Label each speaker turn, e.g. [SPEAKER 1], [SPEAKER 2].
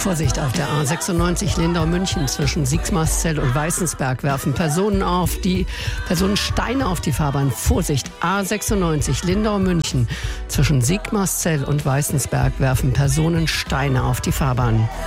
[SPEAKER 1] Vorsicht auf der A96 Lindau-München zwischen Sigmaringen und Weißensberg werfen Personen Steine auf die Fahrbahn. Vorsicht, A96 Lindau-München zwischen Sigmaringen und Weißensberg werfen Personen Steine auf die Fahrbahn.